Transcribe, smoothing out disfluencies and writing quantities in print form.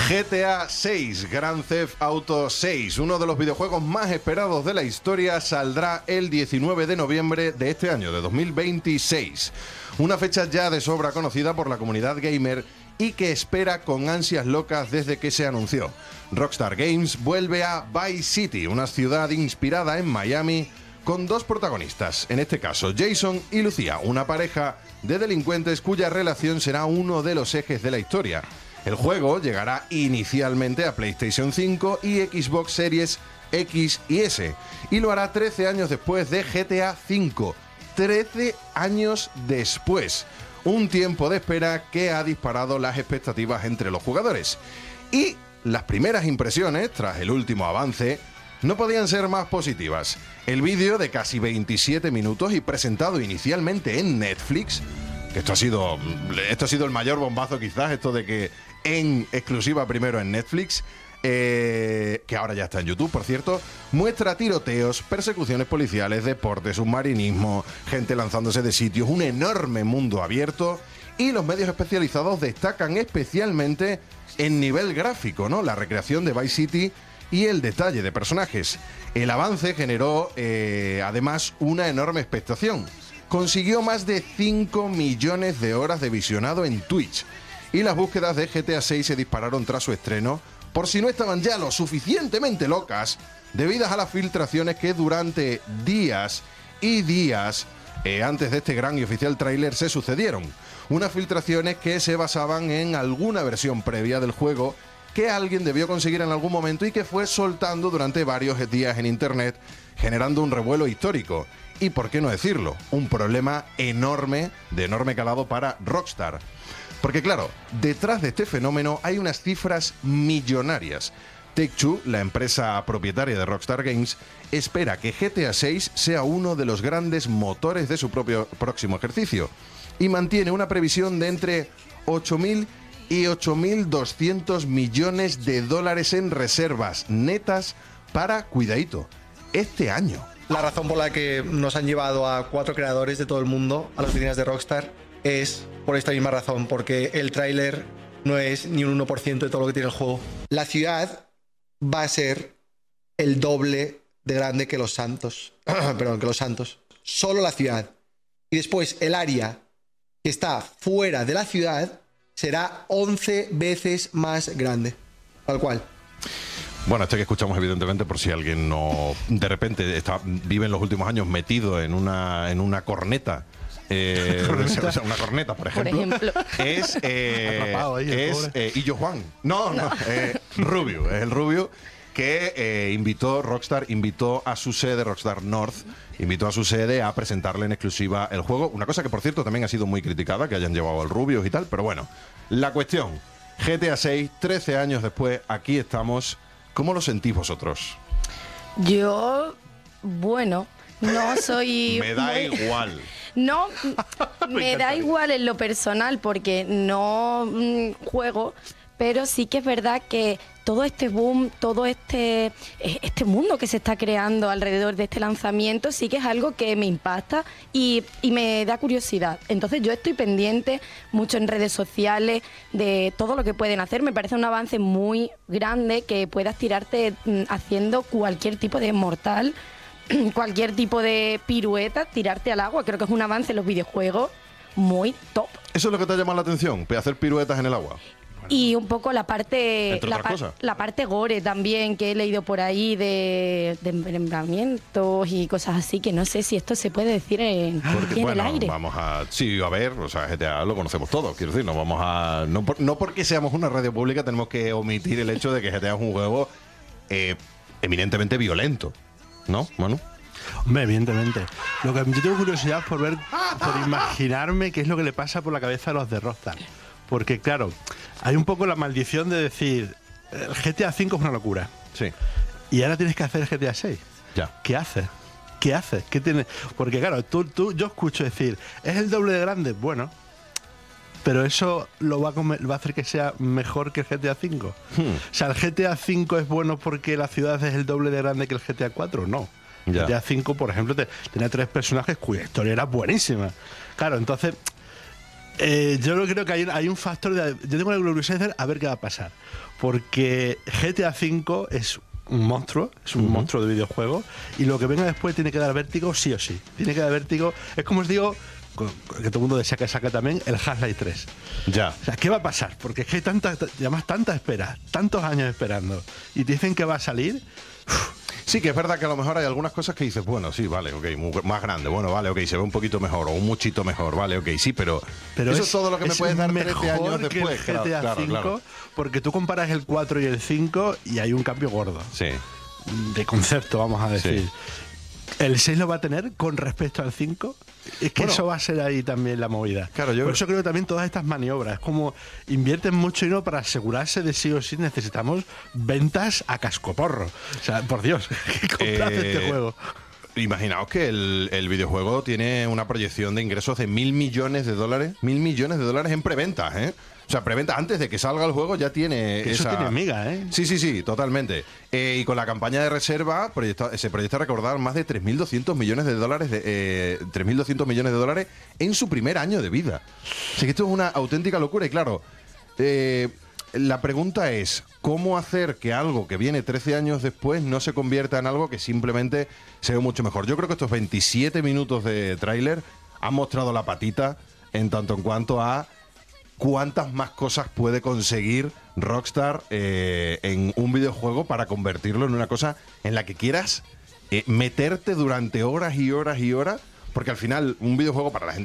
GTA 6, Grand Theft Auto 6, uno de los videojuegos más esperados de la historia, saldrá el 19 de noviembre de este año, de 2026. Una fecha ya de sobra conocida por la comunidad gamer y que espera con ansias locas desde que se anunció. Rockstar Games vuelve a Vice City, una ciudad inspirada en Miami, con dos protagonistas, en este caso Jason y Lucía, una pareja de delincuentes cuya relación será uno de los ejes de la historia. El juego llegará inicialmente a PlayStation 5 y Xbox Series X y S, y lo hará 13 años después de GTA V. 13 años después. Un tiempo de espera que ha disparado las expectativas entre los jugadores. Y las primeras impresiones, tras el último avance, no podían ser más positivas. El vídeo de casi 27 minutos y presentado inicialmente en Netflix, que esto ha sido el mayor bombazo quizás, esto de que en exclusiva primero en Netflix, que ahora ya está en YouTube, por cierto, muestra tiroteos, persecuciones policiales, deporte, submarinismo, gente lanzándose de sitios, un enorme mundo abierto, y los medios especializados destacan especialmente en nivel gráfico, ¿no? La recreación de Vice City y el detalle de personajes. El avance generó además una enorme expectación. Consiguió más de 5 millones de horas de visionado en Twitch, y las búsquedas de GTA 6 se dispararon tras su estreno, por si no estaban ya lo suficientemente locas, debidas a las filtraciones que durante días y días antes de este gran y oficial tráiler se sucedieron. Unas filtraciones que se basaban en alguna versión previa del juego que alguien debió conseguir en algún momento y que fue soltando durante varios días en internet, generando un revuelo histórico. Y por qué no decirlo, un problema enorme, de enorme calado para Rockstar. Porque claro, detrás de este fenómeno hay unas cifras millonarias. Take-Two, la empresa propietaria de Rockstar Games, espera que GTA 6 sea uno de los grandes motores de su propio próximo ejercicio y mantiene una previsión de entre 8.000 y 8.200 millones de dólares en reservas netas para, cuidadito, este año. La razón por la que nos han llevado a 4 creadores de todo el mundo a las oficinas de Rockstar es por esta misma razón, porque el tráiler no es ni un 1% de todo lo que tiene el juego. La ciudad va a ser el doble de grande que Los Santos. Perdón, que Los Santos. Solo la ciudad. Y después el área que está fuera de la ciudad será 11 veces más grande. Tal cual. Bueno, esto que escuchamos evidentemente por si alguien no de repente vive en los últimos años metido en una corneta. Una corneta, por ejemplo. Es Illo Juan. Rubio. Es el Rubio que Rockstar invitó a su sede, Rockstar North, invitó a su sede a presentarle en exclusiva el juego. Una cosa que, por cierto, también ha sido muy criticada, que hayan llevado al Rubio y tal. Pero bueno, la cuestión, GTA 6, 13 años después, aquí estamos. ¿Cómo lo sentís vosotros? Yo, bueno, no soy... Me da igual. No, me da igual en lo personal porque no juego, pero sí que es verdad que todo este boom, todo este mundo que se está creando alrededor de este lanzamiento sí que es algo que me impacta y me da curiosidad. Entonces yo estoy pendiente mucho en redes sociales de todo lo que pueden hacer. Me parece un avance muy grande que puedas tirarte haciendo cualquier tipo de mortal, cualquier tipo de pirueta, tirarte al agua. Creo que es un avance en los videojuegos muy top. ¿Eso es lo que te ha llamado la atención? ¿Hacer piruetas en el agua? Y un poco la parte la parte gore también, que he leído por ahí de envenenamientos y cosas así, que no sé si esto se puede decir en el aire. Vamos a... Sí, a ver, o sea, GTA lo conocemos todos, quiero decir, no vamos a... No porque seamos una radio pública tenemos que omitir el hecho de que GTA es un juego eminentemente violento, ¿no, Manu? Hombre, evidentemente. Lo que yo tengo curiosidad por imaginarme qué es lo que le pasa por la cabeza a los de Rockstar. Porque, claro, hay un poco la maldición de decir, el GTA V es una locura. Sí. Y ahora tienes que hacer el GTA 6. Ya. ¿Qué haces? ¿Qué tienes? Porque, claro, yo escucho decir, ¿es el doble de grande? Bueno, pero eso va a hacer que sea mejor que el GTA V. O sea, ¿el GTA V es bueno porque la ciudad es el doble de grande que el GTA 4? No. Ya. GTA V, por ejemplo, tenía 3 personajes cuya historia era buenísima. Claro, entonces... Yo creo que hay un factor yo tengo la curiosidad de a ver qué va a pasar. Porque GTA V es un monstruo, monstruo de videojuego, y lo que venga después tiene que dar vértigo sí o sí. Tiene que dar vértigo. Es como os digo, que todo el mundo desea que saque también el Half-Life 3. Ya. O sea, ¿qué va a pasar? Porque es que hay tanta espera, tantos años esperando, y te dicen que va a salir. Sí, que es verdad que a lo mejor hay algunas cosas que dices, bueno, sí, vale, ok, más grande, bueno, vale, ok, se ve un poquito mejor o un muchito mejor, vale, ok, sí, pero eso es todo lo que me puedes dar 13 años después. Que el GTA V, porque tú comparas el 4 y el 5 y hay un cambio gordo. Sí. De concepto, vamos a decir. Sí. ¿El 6 lo va a tener con respecto al 5? Es que eso va a ser ahí también la movida. Claro, por eso creo que también todas estas maniobras, es como invierten mucho dinero para asegurarse de sí o sí necesitamos ventas a cascoporro. O sea, por Dios, comprad este juego. Imaginaos que el videojuego tiene una proyección de ingresos de $1.000 millones. $1.000 millones en preventas, ¿eh? O sea, preventa antes de que salga el juego ya tiene que eso tiene miga, ¿eh? Sí, totalmente. Y con la campaña de reserva se proyecta recordar más de $3.200 millones $3.200 millones en su primer año de vida. Así que esto es una auténtica locura. Y claro, la pregunta es, ¿cómo hacer que algo que viene 13 años después no se convierta en algo que simplemente se ve mucho mejor? Yo creo que estos 27 minutos de tráiler han mostrado la patita en tanto en cuanto a cuántas más cosas puede conseguir Rockstar en un videojuego para convertirlo en una cosa en la que quieras meterte durante horas y horas y horas, porque al final un videojuego para la gente